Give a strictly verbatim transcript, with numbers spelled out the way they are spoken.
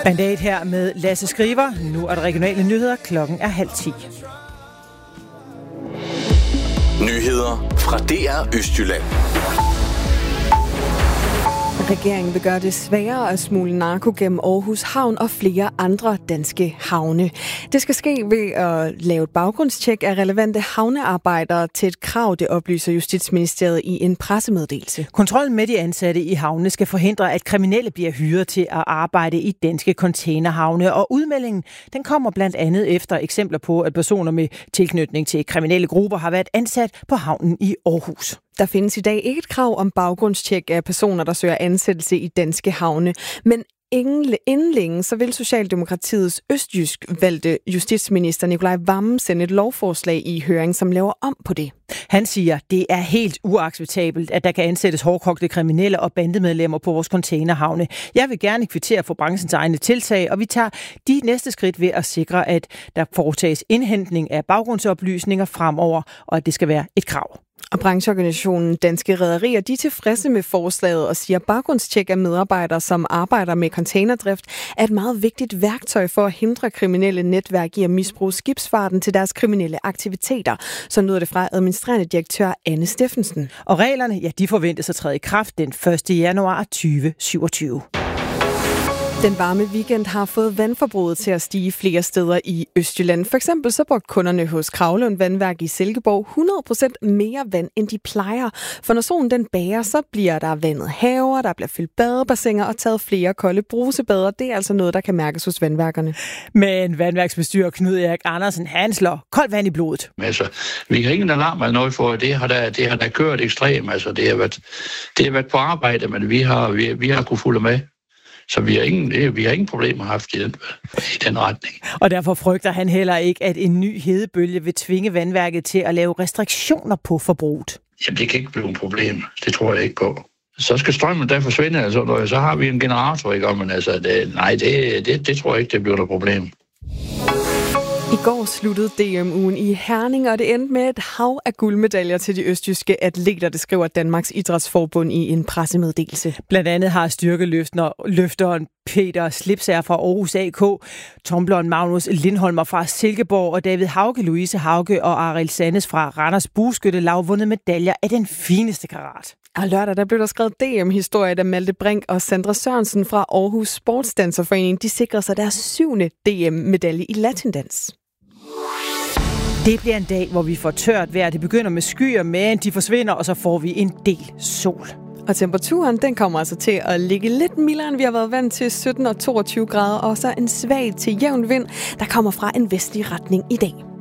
Mandat her med Lasse Skriver. Nu er der regionale nyheder. Klokken er halv ti. Nyheder fra D R Østjylland. Regeringen vil gøre det sværere at smugle narko gennem Aarhus Havn og flere andre danske havne. Det skal ske ved at lave et baggrundstjek af relevante havnearbejdere til et krav, det oplyser Justitsministeriet i en pressemeddelelse. Kontrollen med de ansatte i havnene skal forhindre, at kriminelle bliver hyret til at arbejde i danske containerhavne. Og udmeldingen den kommer blandt andet efter eksempler på, at personer med tilknytning til kriminelle grupper har været ansat på havnen i Aarhus. Der findes i dag ikke et krav om baggrundstjek af personer, der søger ansættelse i danske havne, men inden længe så vil Socialdemokratiets østjysk valgte justitsminister Nicolai Wammen sende et lovforslag i høring, som laver om på det. Han siger, det er helt uacceptabelt, at der kan ansættes hårdkogte kriminelle og bandemedlemmer på vores containerhavne. Jeg vil gerne kvittere for branchens egne tiltag, og vi tager de næste skridt ved at sikre, at der foretages indhentning af baggrundsoplysninger fremover, og at det skal være et krav. Og brancheorganisationen Danske Rederier, de er tilfredse med forslaget og siger, at baggrundstjek af medarbejdere, som arbejder med containerdrift, er et meget vigtigt værktøj for at hindre kriminelle netværk i at misbruge skibsfarten til deres kriminelle aktiviteter. Så lyder det fra administrerende direktør Anne Steffensen. Og reglerne, ja, de forventes at træde i kraft den første januar tyve syvogtyve. Den varme weekend har fået vandforbruget til at stige flere steder i Østjylland. For eksempel så brugte kunderne hos Kravlund Vandværk i Silkeborg hundrede procent mere vand, end de plejer. For når solen den bager, så bliver der vandet haver, der bliver fyldt badebassiner og taget flere kolde brusebader. Det er altså noget, der kan mærkes hos vandværkerne. Men vandværksbestyrer Knud Erik Andersen, han slår koldt vand i blodet. Altså, vi har ingen alarm eller noget for, det har der, det har der kørt ekstremt. Altså, det har været, det har været på arbejde, men vi har, vi, vi har kunnet fulde med. Så vi har ingen, vi har ingen problemer haft i den, i den retning. Og derfor frygter han heller ikke, at en ny hedebølge vil tvinge vandværket til at lave restriktioner på forbruget. Jamen, det kan ikke blive et problem. Det tror jeg ikke på. Så skal strømmen der forsvinde, altså, så har vi en generator, ikke? Men altså, det, nej, det, det, det tror jeg ikke, det bliver et problem. I går sluttede D M-ugen i Herning, og det endte med et hav af guldmedaljer til de østjyske atleter, det skriver Danmarks Idrætsforbund i en pressemeddelelse. Blandt andet har styrkeløfteren Peter Slipsager fra Aarhus A K, tumbleren Magnus Lindholmer fra Silkeborg og David Hauge, Louise Hauge og Arild Sandes fra Randers Bueskyttelaug vundet medaljer af den fineste karat. Og lørdag der blev der skrevet D M-historie, da Malte Brink og Sandra Sørensen fra Aarhus Sportsdanserforening de sikrede sig deres syvende D M-medalje i latindans. Det bliver en dag, hvor vi får tørt vejr. Det begynder med skyer, men de forsvinder, og så får vi en del sol. Og temperaturen den kommer altså til at ligge lidt mildere, end vi har været vant til, sytten og toogtyve grader, og så en svag til jævn vind, der kommer fra en vestlig retning i dag.